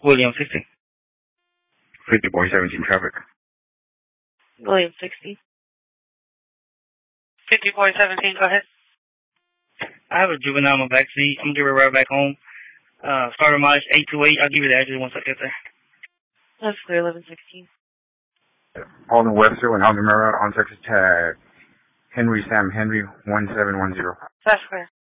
William 60. 50.17 traffic. William 60. 50.17, go ahead. I have a juvenile in my backseat. I'm going to give her a ride back home. Starter mileage 828. I'll give you the address once I get there. That's clear, 1116. Alden Webster, 100 Mirror on Texas tag. Henry Sam Henry 1710. That's clear.